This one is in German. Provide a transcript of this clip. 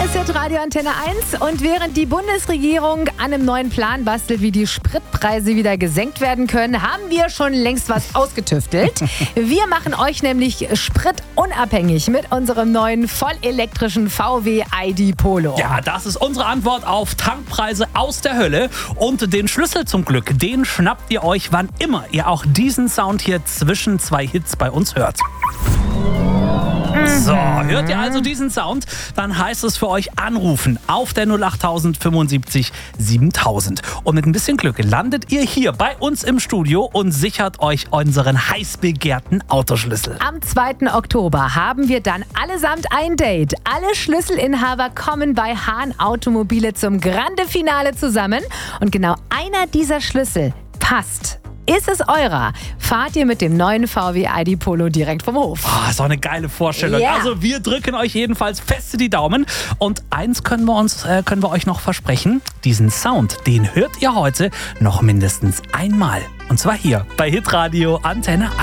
ist jetzt Radio Antenne 1 und während die Bundesregierung an einem neuen Plan bastelt, wie die Spritpreise wieder gesenkt werden können, haben wir schon längst was ausgetüftelt. Wir machen euch nämlich spritunabhängig mit unserem neuen vollelektrischen VW ID Polo. Ja, das ist unsere Antwort auf Tankpreise aus der Hölle. Und den Schlüssel zum Glück, den schnappt ihr euch, wann immer ihr auch diesen Sound hier zwischen zwei Hits bei uns hört. So, hört ihr also diesen Sound? Dann heißt es für euch anrufen auf der 08000 75 7000. Und mit ein bisschen Glück landet ihr hier bei uns im Studio und sichert euch unseren heiß begehrten Autoschlüssel. Am 2. Oktober haben wir dann allesamt ein Date. Alle Schlüsselinhaber kommen bei Hahn Automobile zum Grande Finale zusammen. Und genau einer dieser Schlüssel passt. Ist es eurer? Fahrt ihr mit dem neuen VW ID Polo direkt vom Hof. Oh, ist auch eine geile Vorstellung. Ja. Also wir drücken euch jedenfalls feste die Daumen. Und eins können wir euch noch versprechen. Diesen Sound, den hört ihr heute noch mindestens einmal. Und zwar hier bei Hitradio Antenne 1.